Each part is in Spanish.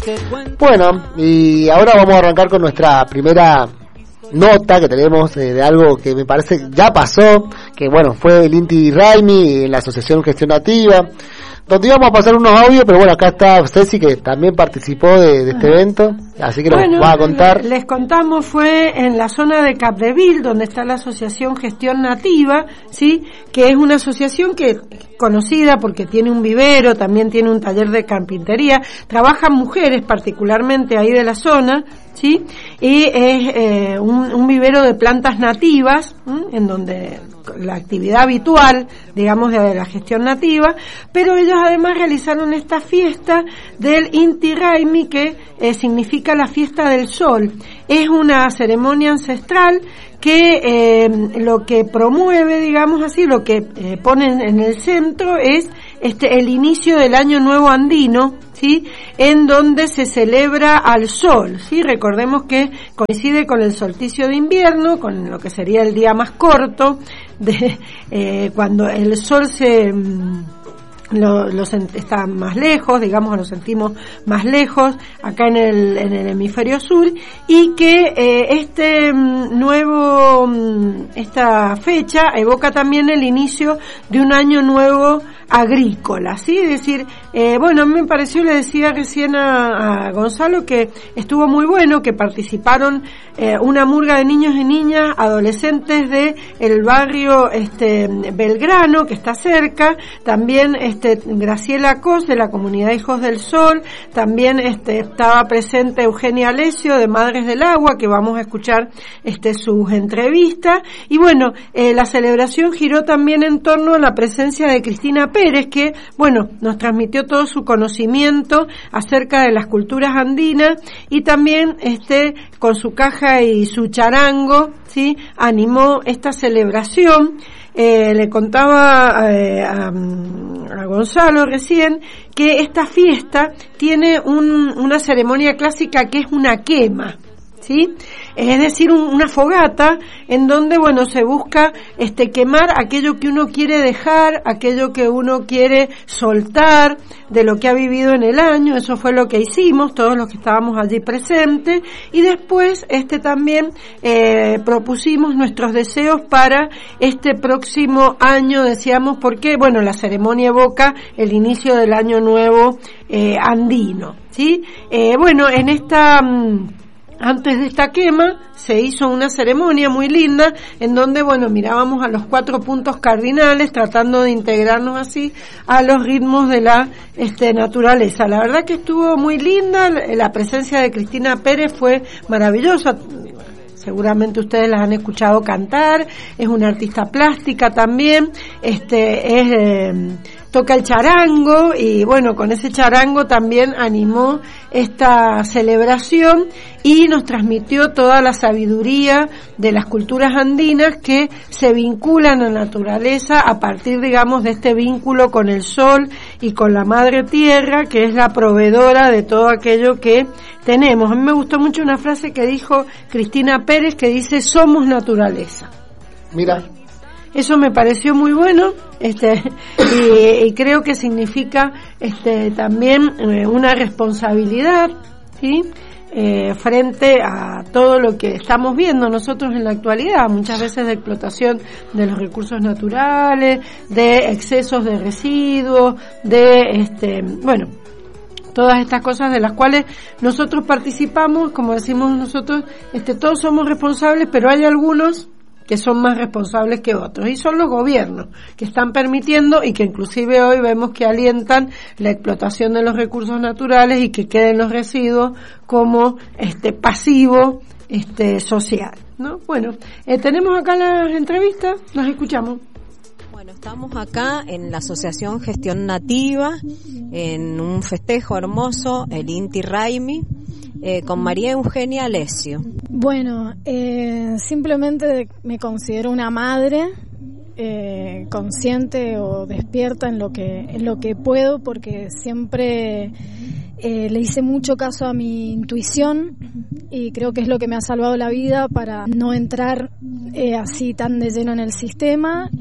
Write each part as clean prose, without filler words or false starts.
Bueno, y ahora vamos a arrancar con nuestra primera nota que tenemos de algo que me parece ya pasó, que bueno, fue el Inti Raymi en la Asociación Gestionativa, donde íbamos a pasar unos audios, pero bueno, acá está Ceci, que también participó de este evento, así que nos va a contar. Les contamos, fue en la zona de Capdeville, donde está la Asociación Gestión Nativa, ¿sí? Que es una asociación que conocida porque tiene un vivero, también tiene un taller de carpintería, trabajan mujeres particularmente ahí de la zona, ¿sí? Y es un vivero de plantas nativas, en donde la actividad habitual, digamos, de la gestión nativa, pero ellos además realizaron esta fiesta del Inti Raymi, que significa la fiesta del sol. Es una ceremonia ancestral que lo que promueve, digamos así, lo que ponen en el centro es el inicio del año nuevo andino, ¿sí? En donde se celebra al sol, ¿sí? Recordemos que coincide con el solsticio de invierno, con lo que sería el día más corto de cuando el sol está más lejos, digamos, lo sentimos más lejos acá en el hemisferio sur, y que esta fecha evoca también el inicio de un año nuevo agrícola, ¿sí? Es decir, bueno, a mí me pareció, le decía recién a Gonzalo, que estuvo muy bueno, que participaron una murga de niños y niñas, adolescentes de el barrio Belgrano, que está cerca, también Graciela Cos, de la comunidad Hijos del Sol, también estaba presente Eugenia Alessio, de Madres del Agua, que vamos a escuchar sus entrevistas, y bueno, la celebración giró también en torno a la presencia de Cristina Pérez, que, bueno, nos transmitió todo su conocimiento acerca de las culturas andinas, y también con su caja y su charango, ¿sí? Animó esta celebración. Le contaba a Gonzalo recién que esta fiesta tiene una ceremonia clásica que es una quema, ¿sí? Es decir, una fogata en donde, bueno, se busca quemar aquello que uno quiere dejar, aquello que uno quiere soltar de lo que ha vivido en el año. Eso fue lo que hicimos todos los que estábamos allí presentes, y después también propusimos nuestros deseos para este próximo año, decíamos, porque bueno, la ceremonia evoca el inicio del año nuevo andino, ¿sí? Bueno, antes de esta quema se hizo una ceremonia muy linda en donde, bueno, mirábamos a los 4 puntos cardinales, tratando de integrarnos así a los ritmos de la naturaleza. La verdad que estuvo muy linda, la presencia de Cristina Pérez fue maravillosa. Seguramente ustedes las han escuchado cantar, es una artista plástica también, toca el charango, y bueno, con ese charango también animó esta celebración y nos transmitió toda la sabiduría de las culturas andinas que se vinculan a la naturaleza a partir, digamos, de este vínculo con el sol y con la madre tierra, que es la proveedora de todo aquello que tenemos. A mí me gustó mucho una frase que dijo Cristina Pérez, que dice: somos naturaleza. Mira. Eso me pareció muy bueno, y creo que significa también una responsabilidad, ¿sí? Frente a todo lo que estamos viendo nosotros en la actualidad, muchas veces de explotación de los recursos naturales, de excesos de residuos, bueno, todas estas cosas de las cuales nosotros participamos, como decimos nosotros, todos somos responsables, pero hay algunos que son más responsables que otros, y son los gobiernos que están permitiendo, y que inclusive hoy vemos que alientan la explotación de los recursos naturales y que queden los residuos como pasivo social, ¿no? Bueno, tenemos acá las entrevistas, las escuchamos. Bueno, estamos acá en la Asociación Gestión Nativa, en un festejo hermoso, el Inti Raymi, con María Eugenia Alessio. Bueno, simplemente me considero una madre consciente o despierta en lo que puedo, porque siempre le hice mucho caso a mi intuición, y creo que es lo que me ha salvado la vida para no entrar así tan de lleno en el sistema.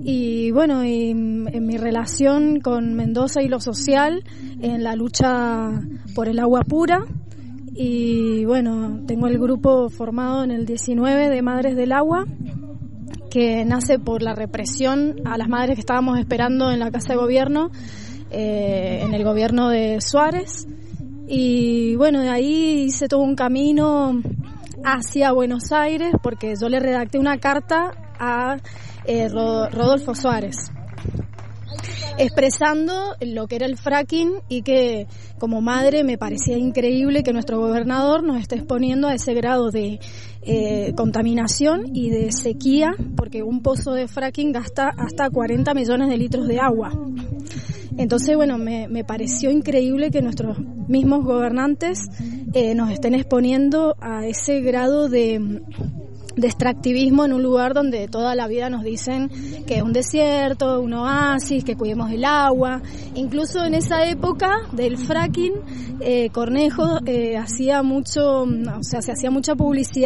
Y bueno, y en mi relación con Mendoza y lo social, en la lucha por el agua pura. Y bueno, tengo el grupo formado en el 19 de Madres del Agua, que nace por la represión a las madres que estábamos esperando en la Casa de Gobierno, en el gobierno de Suárez. Y bueno, de ahí hice todo un camino hacia Buenos Aires, porque yo le redacté una carta a Rodolfo Suárez, expresando lo que era el fracking, y que como madre me parecía increíble que nuestro gobernador nos esté exponiendo a ese grado de contaminación y de sequía, porque un pozo de fracking gasta hasta 40 millones de litros de agua. Entonces, bueno, me pareció increíble que nuestros mismos gobernantes nos estén exponiendo a ese grado de extractivismo en un lugar donde toda la vida nos dicen que es un desierto, un oasis, que cuidemos el agua. Incluso en esa época del fracking, Cornejo hacía mucho, o sea, se hacía mucha publicidad